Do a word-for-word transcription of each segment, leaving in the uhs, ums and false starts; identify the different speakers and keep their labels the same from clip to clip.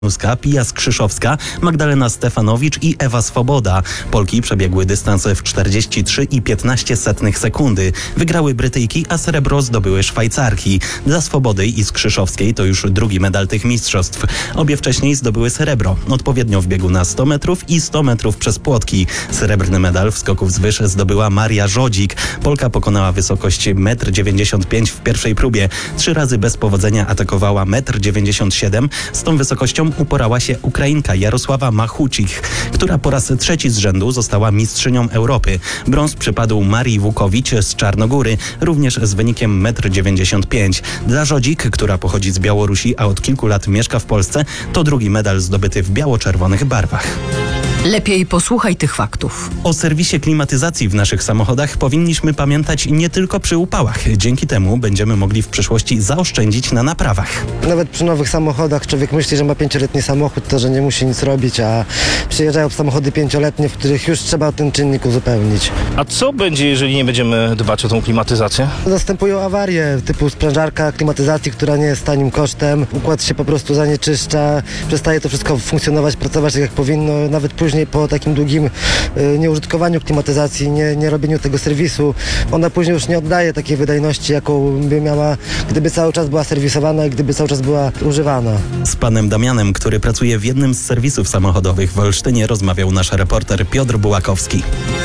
Speaker 1: Nuska, Pia Skrzyszowska, Magdalena Stefanowicz i Ewa Swoboda. Polki przebiegły dystans w czterdzieści trzy i piętnaście setnych sekundy. Wygrały Brytyjki, a srebro zdobyły Szwajcarki. Dla Swobody i Skrzyszowskiej to już drugi medal tych mistrzostw. Obie wcześniej zdobyły srebro, odpowiednio w biegu na sto metrów i sto metrów przez płotki. Srebrny medal w skoku wzwyż zdobyła Maria Żodzik. Polka pokonała wysokość metr dziewięćdziesiąt pięć w pierwszej próbie. Trzy razy bez powodzenia atakowała metr dziewięćdziesiąt siedem. Z tą wysokością uporała się Ukrainka Jarosława Machucik, która po raz trzeci z rzędu została mistrzynią Europy. Brąz przypadł Marii Wukowicz z Czarnogóry, również z wynikiem metr dziewięćdziesiąt pięć. Dla Żodzik, która pochodzi z Białorusi, a od kilku lat mieszka w Polsce, to drugi medal zdobyty w biało-czerwonych barwach.
Speaker 2: Lepiej posłuchaj tych faktów.
Speaker 1: O serwisie klimatyzacji w naszych samochodach powinniśmy pamiętać nie tylko przy upałach. Dzięki temu będziemy mogli w przyszłości zaoszczędzić na naprawach.
Speaker 3: Nawet przy nowych samochodach człowiek myśli, że ma pięcioletni samochód, to że nie musi nic robić, a przyjeżdżają samochody pięcioletnie, w których już trzeba ten czynnik uzupełnić.
Speaker 4: A co będzie, jeżeli nie będziemy dbać o tą klimatyzację?
Speaker 3: Następują awarie typu sprężarka klimatyzacji, która nie jest tanim kosztem. Układ się po prostu zanieczyszcza, przestaje to wszystko funkcjonować, pracować tak jak powinno. Nawet później po takim długim y, nieużytkowaniu klimatyzacji, nie, nie robieniu tego serwisu, ona później już nie oddaje takiej wydajności, jaką by miała, gdyby cały czas była serwisowana i gdyby cały czas była używana.
Speaker 1: Z panem Damianem, który pracuje w jednym z serwisów samochodowych w Olsztynie, rozmawiał nasz reporter Piotr Bułakowski.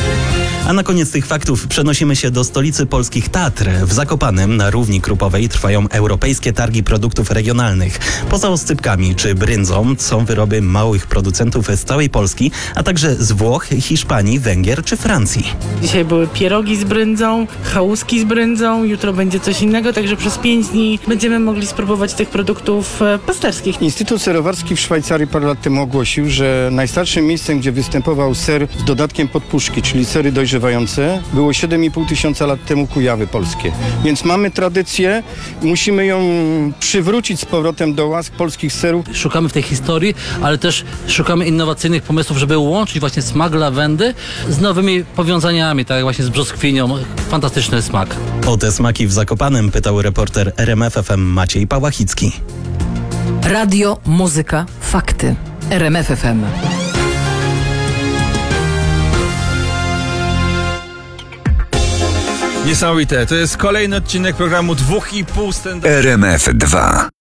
Speaker 1: A na koniec tych faktów przenosimy się do stolicy polskich Tatr. W Zakopanem na Równi Krupowej trwają europejskie targi produktów regionalnych. Poza oscypkami czy bryndzą są wyroby małych producentów z całej Polski, a także z Włoch, Hiszpanii, Węgier czy Francji.
Speaker 5: Dzisiaj były pierogi z bryndzą, chałuski z bryndzą, jutro będzie coś innego, także przez pięć dni będziemy mogli spróbować tych produktów pasterskich.
Speaker 6: Instytut Serowarski w Szwajcarii parę lat temu ogłosił, że najstarszym miejscem, gdzie występował ser z dodatkiem podpuszki, czyli sery dojrzewające, było siedem i pół tysiąca lat temu Kujawy polskie. Więc mamy tradycję, musimy ją przywrócić z powrotem do łask polskich serów.
Speaker 7: Szukamy w tej historii, ale też szukamy innowacyjnych pomysłów, żeby łączyć właśnie smak lawendy z nowymi powiązaniami, tak jak właśnie z brzoskwinią. Fantastyczny smak.
Speaker 1: O te smaki w Zakopanem pytał reporter R M F F M Maciej Pałachicki.
Speaker 2: Radio, muzyka, fakty. R M F F M.
Speaker 8: Niesamowite. To jest kolejny odcinek programu dwóch i pół stand-up.
Speaker 9: R M F dwa.